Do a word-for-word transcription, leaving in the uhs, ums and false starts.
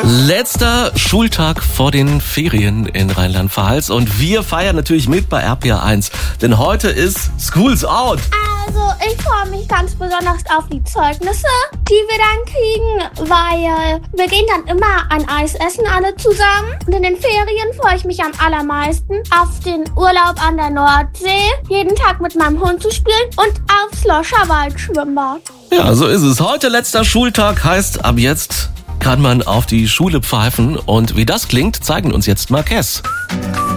Letzter Schultag vor den Ferien in Rheinland-Pfalz und wir feiern natürlich mit bei R P R eins, denn heute ist School's Out. Also ich freue mich ganz besonders auf die Zeugnisse, die wir dann kriegen, weil wir gehen dann immer ein Eis essen alle zusammen. Und in den Ferien freue ich mich am allermeisten auf den Urlaub an der Nordsee, jeden Tag mit meinem Hund zu spielen und aufs Loscherwald-Schwimmbad. Ja, so ist es. Heute letzter Schultag heißt, ab jetzt kann man auf die Schule pfeifen und wie das klingt, zeigen uns jetzt Marques.